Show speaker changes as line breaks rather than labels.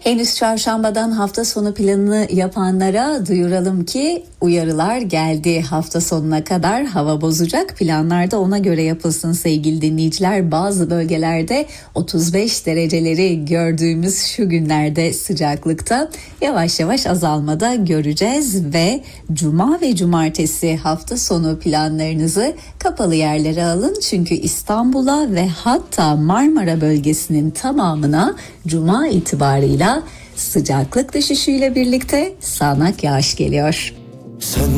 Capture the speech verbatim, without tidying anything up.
Henüz çarşambadan hafta sonu planını yapanlara duyuralım ki uyarılar geldi. Hafta sonuna kadar hava bozacak, planlar da ona göre yapılsın sevgili dinleyiciler. Bazı bölgelerde otuz beş dereceleri gördüğümüz şu günlerde sıcaklıkta yavaş yavaş azalmada göreceğiz ve cuma ve cumartesi hafta sonu planlarınızı kapalı yerlere alın. Çünkü İstanbul'a ve hatta Marmara bölgesinin tamamına cuma itibarıyla sıcaklık düşüşüyle birlikte sağanak yağış geliyor.
Sen